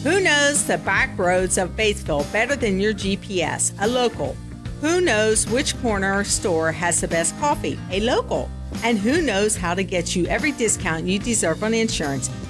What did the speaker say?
Who knows the back roads of Batesville better than your GPS? A local. Who knows which corner store has the best coffee? A local. And who knows how to get you every discount you deserve on insurance?